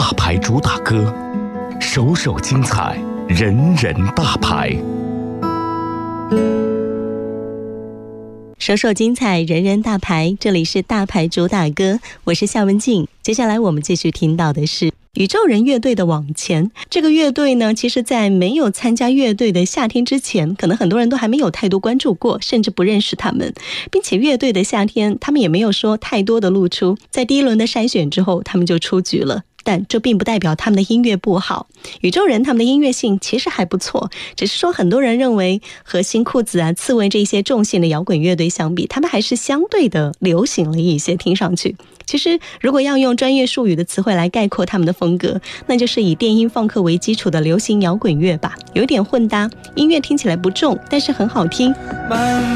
大牌主打歌，首首精彩，人人大牌。 首首精彩，人人大牌，这里是大牌主打歌，我是夏文静。接下来我们继续听到的是宇宙人乐队的往前。这个乐队呢，其实在没有参加乐队的夏天之前，可能很多人都还没有太多关注过，甚至不认识他们，并且乐队的夏天他们也没有说太多的露出，在第一轮的筛选之后他们就出局了，但这并不代表他们的音乐不好。宇宙人他们的音乐性其实还不错，只是说很多人认为和新裤子啊、刺猬这些重型的摇滚乐队相比，他们还是相对的流行了一些，听上去其实如果要用专业术语的词汇来概括他们的风格，那就是以电音放克为基础的流行摇滚乐吧，有点混搭，音乐听起来不重，但是很好听。 漫